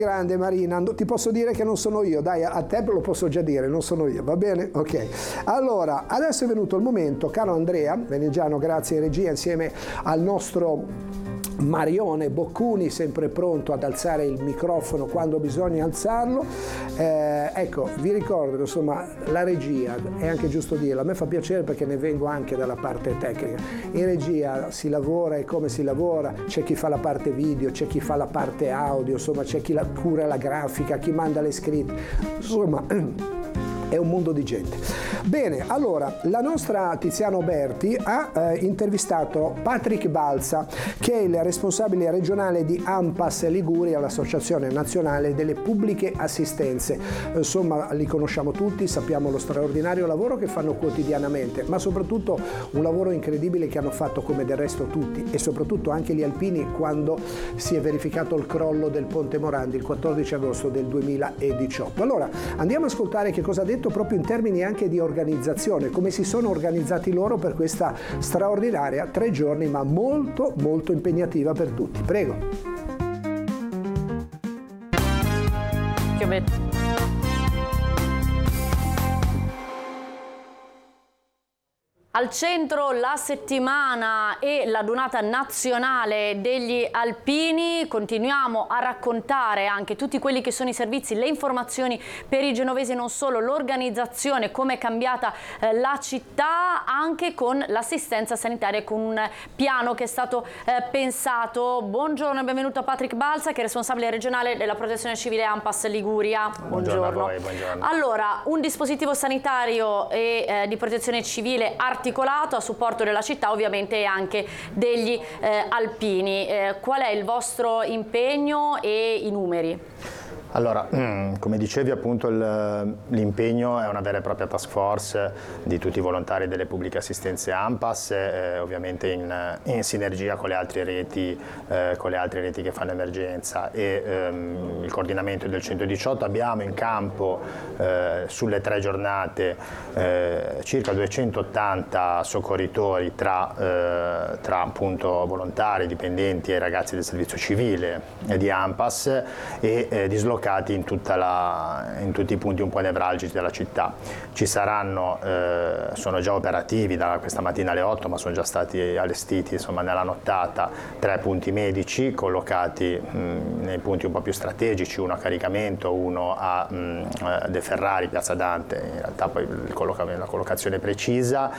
Grande Marina, ti posso dire che non sono io, dai, a te lo posso già dire, non sono io, va bene? Ok. Allora, adesso è venuto il momento, caro Andrea Venegiano, grazie in regia, insieme al nostro Marione Boccuni, sempre pronto ad alzare il microfono quando bisogna alzarlo. Ecco, vi ricordo, insomma, la regia, è anche giusto dirlo, a me fa piacere perché ne vengo anche dalla parte tecnica. In regia si lavora e come si lavora, c'è chi fa la parte video, c'è chi fa la parte audio, insomma, c'è chi cura la grafica, chi manda le scritte, insomma è un mondo di gente. Bene, allora, la nostra Tiziana Berti ha intervistato Patrick Balsa, che è il responsabile regionale di ANPAS Liguria, l'Associazione Nazionale delle Pubbliche Assistenze. Insomma, li conosciamo tutti, sappiamo lo straordinario lavoro che fanno quotidianamente, ma soprattutto un lavoro incredibile che hanno fatto come del resto tutti, e soprattutto anche gli alpini quando si è verificato il crollo del Ponte Morandi il 14 agosto del 2018. Allora, andiamo ad ascoltare che cosa ha detto proprio in termini anche di organizzazione, come si sono organizzati loro per questa straordinaria 3 giorni, ma molto molto impegnativa per tutti. Prego. Al centro la settimana e la Dunata nazionale degli alpini. Continuiamo a raccontare anche tutti quelli che sono i servizi, le informazioni per i genovesi, non solo, l'organizzazione, come è cambiata la città, anche con l'assistenza sanitaria, con un piano che è stato pensato. Buongiorno e benvenuto a Patrick Balsa, che è responsabile regionale della Protezione Civile ANPAS Liguria. Buongiorno a voi, buongiorno. Allora, un dispositivo sanitario e di protezione civile articolato a supporto della città, ovviamente, e anche degli alpini. Qual è il vostro impegno e i numeri? Allora, come dicevi, appunto l'impegno è una vera e propria task force di tutti i volontari delle pubbliche assistenze ANPAS, ovviamente in sinergia con le altre reti che fanno emergenza, e il coordinamento del 118. Abbiamo in campo sulle 3 giornate circa 280 soccorritori tra appunto volontari, dipendenti e ragazzi del servizio civile di ANPAS, e dislocati in tutti i punti un po' nevralgici della città. Ci saranno, sono già operativi da questa mattina alle 8, ma sono già stati allestiti, insomma, nella nottata 3 punti medici collocati nei punti un po' più strategici, uno a Caricamento, uno a De Ferrari, Piazza Dante, in realtà poi la collocazione precisa,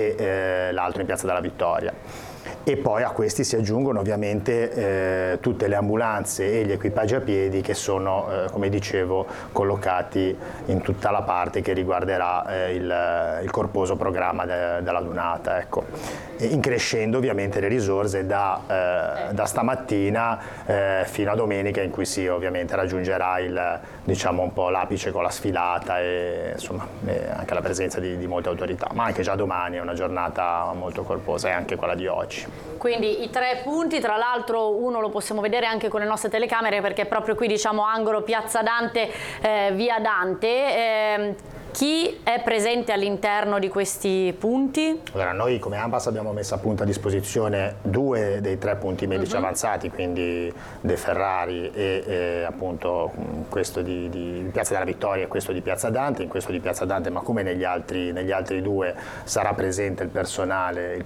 e l'altro in Piazza della Vittoria. E poi a questi si aggiungono ovviamente tutte le ambulanze e gli equipaggi a piedi che sono, come dicevo, collocati in tutta la parte che riguarderà il corposo programma della Dunata. Ecco. Increscendo ovviamente le risorse da stamattina fino a domenica, in cui si ovviamente raggiungerà diciamo un po' l'apice con la sfilata e insomma anche la presenza di molte autorità, ma anche già domani è una giornata molto corposa, e anche quella di oggi. Quindi i 3 punti, tra l'altro uno lo possiamo vedere anche con le nostre telecamere, perché è proprio qui, diciamo, angolo Piazza Dante, via Dante. Chi è presente all'interno di questi punti? Allora, noi come ANPAS abbiamo messo appunto a disposizione 2 dei 3 punti medici avanzati, quindi De Ferrari e appunto questo di Piazza della Vittoria e questo di Piazza Dante. In questo di Piazza Dante, ma come negli altri 2, sarà presente il personale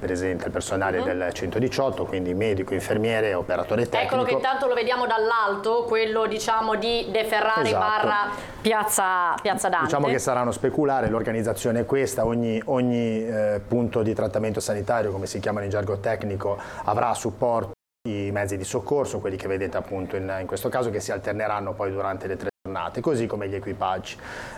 del 118, quindi medico, infermiere, operatore tecnico. Eccolo che intanto lo vediamo dall'alto, quello, diciamo, di De Ferrari, esatto, barra Piazza Dante. Diciamo che saranno speculare, l'organizzazione è questa: ogni punto di trattamento sanitario, come si chiamano in gergo tecnico, avrà a supporto i mezzi di soccorso, quelli che vedete appunto in questo caso, che si alterneranno poi durante le 3 giornate, così come gli equipaggi.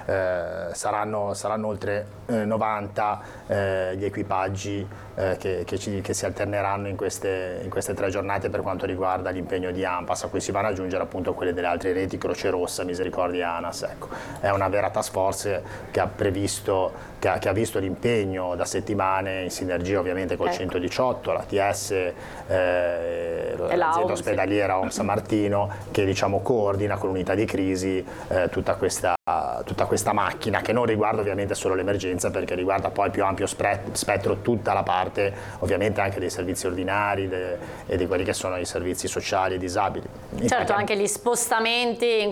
Saranno oltre 90 gli equipaggi che si alterneranno in queste 3 giornate per quanto riguarda l'impegno di ANPAS, a cui si vanno ad aggiungere appunto quelle delle altre reti, Croce Rossa, Misericordia e ANAS. Ecco. È una vera task force che ha visto l'impegno da settimane in sinergia ovviamente col 118, l'ATS, l'azienda ospedaliera Om San Martino, che diciamo coordina con l'unità di crisi tutta questa macchina, che non riguarda ovviamente solo l'emergenza, perché riguarda poi più ampio spettro tutta la parte ovviamente anche dei servizi ordinari e di quelli che sono i servizi sociali e disabili. Certo, anche gli spostamenti in